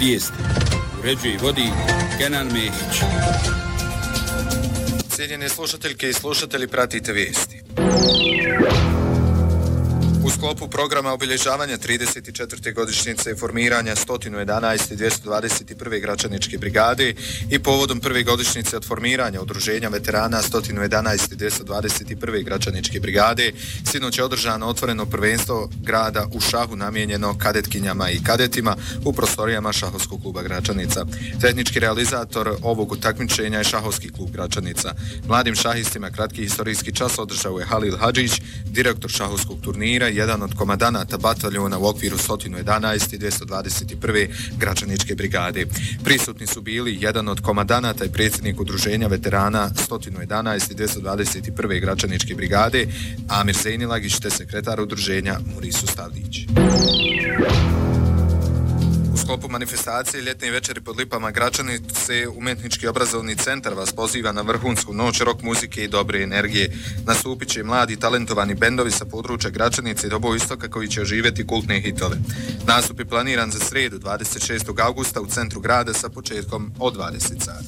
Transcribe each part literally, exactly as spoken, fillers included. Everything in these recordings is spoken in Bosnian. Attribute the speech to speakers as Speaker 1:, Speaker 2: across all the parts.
Speaker 1: Vijesti uređuje i vodi Kenan Mehić.
Speaker 2: Cijenjene slušateljke i slušatelji, pratite vijesti. U sklopu programa obilježavanja trideset četvrte godišnjice formiranja sto jedanaeste i dvjesto dvadeset prve gračaničke brigade i povodom prve godišnjice od formiranja udruženja veterana sto jedanaeste i dvjesto dvadeset prve gračaničke brigade, sinoć je održano otvoreno prvenstvo grada u šahu namijenjeno kadetkinjama i kadetima u prostorijama Šahovskog kluba Gračanica. Tehnički realizator ovog takmičenja je Šahovski klub Gračanica. Mladim šahistima kratki historijski čas održao je Halil Hadžić, direktor šahovskog turnira, jedan od komandanata bataljona u okviru sto jedanaeste i dvjesto dvadeset prve gračaničke brigade. Prisutni su bili jedan od komandanata i predsjednik udruženja veterana sto jedanaeste i dvjesto dvadeset prve gračaničke brigade, Amir Zejnilagić, te sekretar udruženja Murisu Stavlić. U sklopu manifestacije ljetne večeri pod lipama Gračanice, Umetnički obrazovni centar vas poziva na vrhunsku noć rock muzike i dobre energije. Nastupit će mladi talentovani bendovi sa područja Gračanice i Doboistoka koji će oživjeti kultne hitove. Nastup je planiran za srijedu dvadeset šestog augusta u centru grada sa početkom od dvadeset sati.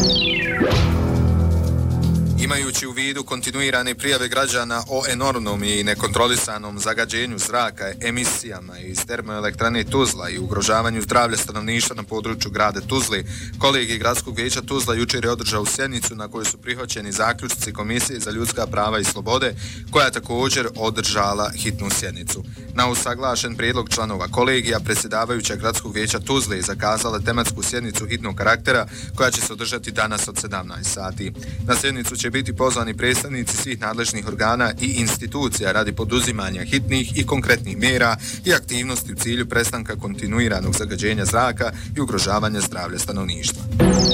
Speaker 2: Imajući u vidu kontinuirane prijave građana o enormnom i nekontrolisanom zagađenju zraka, emisijama iz termoelektrane Tuzla i ugrožavanju zdravlja stanovništva na području grada Tuzle, kolegij Gradskog vijeća Tuzla jučer je održao sjednicu na kojoj su prihvaćeni zaključci Komisije za ljudska prava i slobode, koja je također održala hitnu sjednicu. Na usaglašen prijedlog članova kolegija, predsjedavajuća Gradskog vijeća Tuzle je zakazala tematsku sjednicu hitnog karaktera koja će se održati danas od sedamnaest sati. Na sjednicu će biti pozvani predstavnici svih nadležnih organa i institucija radi poduzimanja hitnih i konkretnih mjera i aktivnosti u cilju prestanka kontinuiranog zagađenja zraka i ugrožavanja zdravlja stanovništva.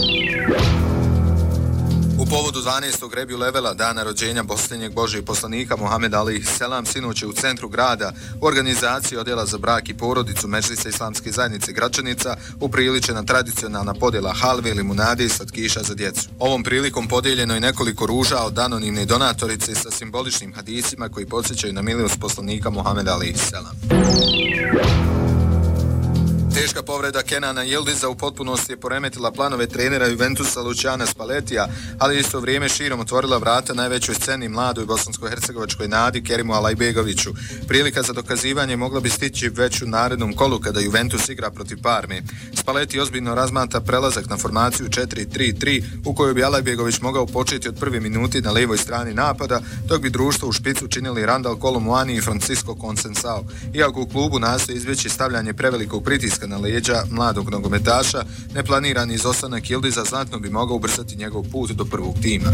Speaker 2: U povodu dvanaestog Rebju Levela, dana rođenja posljednjeg Božijeg poslanika Muhameda alejhi selam, sinoć je u centru grada u organizaciji Odjela za brak i porodicu Medžlisa Islamske zajednice Gračanica upriličena tradicionalna podjela halve, limunade i slatkiša za djecu. Ovom prilikom podijeljeno je nekoliko ruža od anonimne donatorice sa simboličnim hadisima koji podsjećaju na milost poslanika Muhameda alejhi selam. Teška povreda Kenana Yildiza u potpunosti je poremetila planove trenera Juventusa Luciana Spallettija, ali isto vrijeme širom otvorila vrata najvećoj sceni mladoj bosansko-hercegovačkoj nadi Kerimu Alajbegoviću. Prilika za dokazivanje mogla bi stići već u narednom kolu kada Juventus igra protiv Parme. Spalletti ozbiljno razmatra prelazak na formaciju četiri tri tri u kojoj bi Alajbegović mogao početi od prve minuti na lijevoj strani napada, dok bi društvo u špicu činili Randal Kolomuani i Francisco Conceição. Iako u klubu nastoji izbjeći stavljanje prevelikog pritiska na leđa mladog nogometaša, neplanirani izostanak Yildiza znatno bi mogao ubrzati njegov put do prvog tima.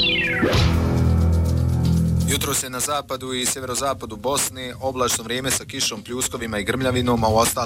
Speaker 2: Jutro se na zapadu i sjeverozapadu Bosne oblačno vrijeme sa kišom, pljuskovima i grmljavinom, a u ostalim